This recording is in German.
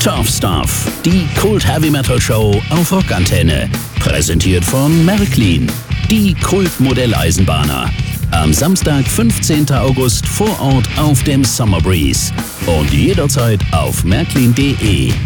Tough Stuff, die Kult-Heavy-Metal-Show auf Rockantenne. Präsentiert von Märklin, die Kult-Modelleisenbahner. Am Samstag, 15. August vor Ort auf dem Summer Breeze. Und jederzeit auf märklin.de.